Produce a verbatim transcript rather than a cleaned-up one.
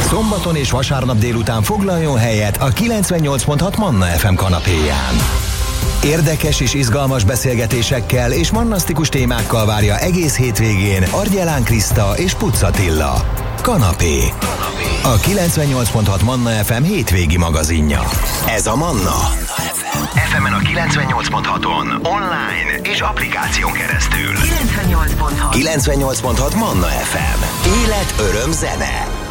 Szombaton és vasárnap délután foglaljon helyet a kilencvennyolc pont hat Manna ef em kanapéján. Érdekes és izgalmas beszélgetésekkel és mannasztikus témákkal várja egész hétvégén Argyelán Kriszta és Pucz Attila. Kanapé. A kilencvennyolc pont hat Manna ef em hétvégi magazinja. Ez a Manna. ef emen a kilencvennyolc pont haton, online és applikáción keresztül. kilencvennyolc pont hat kilencvennyolc pont hat Manna ef em. Élet, öröm, zene.